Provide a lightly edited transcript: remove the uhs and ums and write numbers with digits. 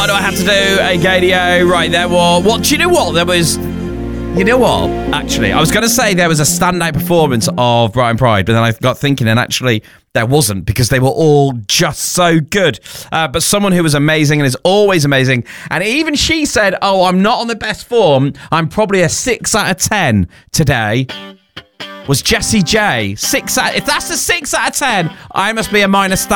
do I have to do, Gadio? Right, there was... What? Do you know what? There was... You know what? Actually, I was going to say there was a standout performance of Brighton Pride, but then I got thinking, and actually there wasn't, because they were all just so good. But someone who was amazing and is always amazing, and even she said, oh, I'm not on the best form, I'm probably a 6 out of 10 today, was Jessie J. If that's a 6 out of 10, I must be a minus